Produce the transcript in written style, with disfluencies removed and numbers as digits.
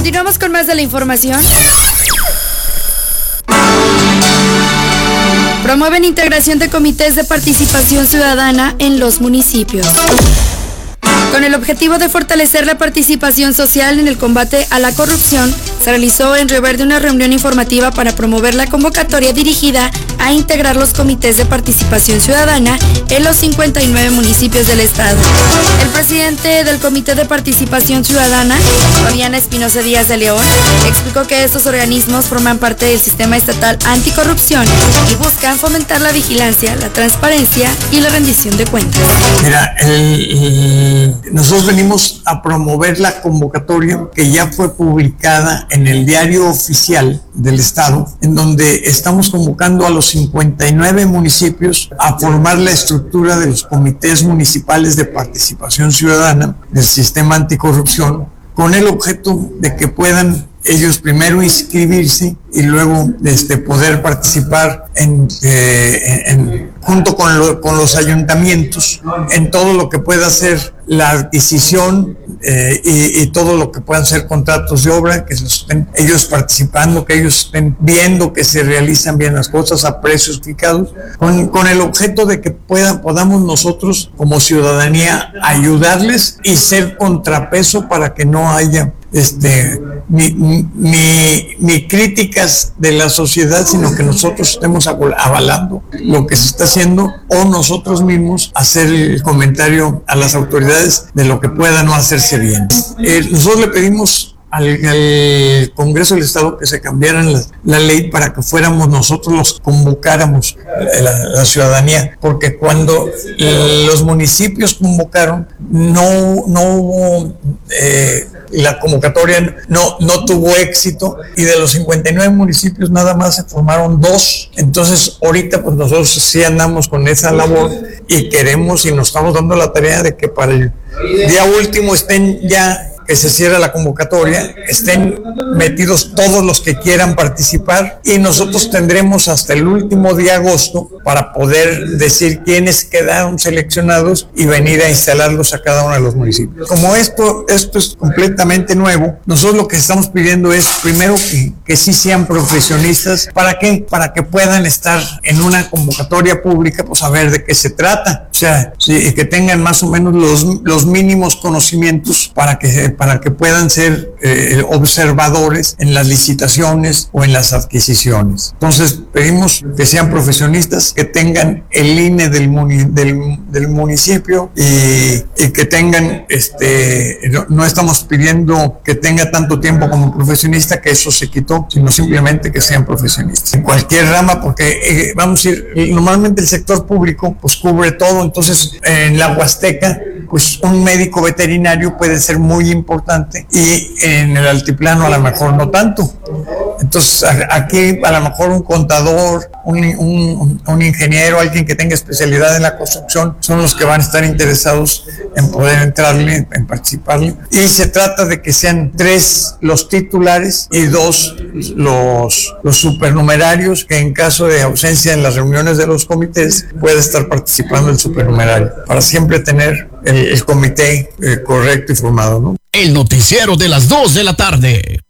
Continuamos con más de la información. Promueven integración de comités de participación ciudadana en los municipios. Con el objetivo de fortalecer la participación social en el combate a la corrupción, se realizó en Río Verde una reunión informativa para promover la convocatoria dirigida a integrar los comités de participación ciudadana en los 59 municipios del estado. El presidente del Comité de Participación Ciudadana, Fabiana Espinosa Díaz de León, explicó que estos organismos forman parte del sistema estatal anticorrupción y buscan fomentar la vigilancia, la transparencia y la rendición de cuentas. Mira, nosotros venimos a promover la convocatoria que ya fue publicada en el Diario Oficial del Estado, en donde estamos convocando a los 59 municipios a formar la estructura de los comités municipales de participación ciudadana del sistema anticorrupción, con el objeto de que puedan ellos primero inscribirse y luego poder participar junto con los ayuntamientos en todo lo que pueda ser la adquisición y todo lo que puedan ser contratos de obra, que estén ellos participando, que ellos estén viendo que se realizan bien las cosas a precios fijados, con el objeto de que podamos nosotros como ciudadanía ayudarles y ser contrapeso para que no haya ni críticas de la sociedad, sino que nosotros estemos avalando lo que se está haciendo, o nosotros mismos hacer el comentario a las autoridades de lo que pueda no hacerse bien. Nosotros le pedimos al Congreso del Estado que se cambiara la ley para que fuéramos nosotros los que convocáramos la ciudadanía, porque cuando los municipios convocaron no hubo la convocatoria no tuvo éxito, y de los 59 municipios nada más se formaron 2. Entonces ahorita pues nosotros sí andamos con esa labor y queremos y nos estamos dando la tarea de que para el día último estén ya, que se cierra la convocatoria, estén metidos todos los que quieran participar, y nosotros tendremos hasta el último día de agosto para poder decir quiénes quedaron seleccionados y venir a instalarlos a cada uno de los municipios. Como esto es completamente nuevo, nosotros lo que estamos pidiendo es primero que sí sean profesionistas. ¿Para qué? Para que puedan estar en una convocatoria pública, pues a ver de qué se trata, o sea, sí, que tengan más o menos los mínimos conocimientos para que puedan ser observadores en las licitaciones o en las adquisiciones. Entonces pedimos que sean profesionistas, que tengan el INE del municipio y que tengan, no estamos pidiendo que tenga tanto tiempo como profesionista, que eso se quitó, sino simplemente que sean profesionistas. En cualquier rama, porque vamos a ir, normalmente el sector público pues cubre todo, entonces en la Huasteca pues un médico veterinario puede ser muy importante y en el altiplano a lo mejor no tanto. Entonces aquí a lo mejor un contador, un ingeniero, alguien que tenga especialidad en la construcción son los que van a estar interesados en poder entrarle, en participarle. Y se trata de que sean 3 los titulares y 2 los supernumerarios, que en caso de ausencia en las reuniones de los comités puede estar participando el supernumerario, para siempre tener el comité correcto y formado, ¿no? El noticiero de las 2 de la tarde.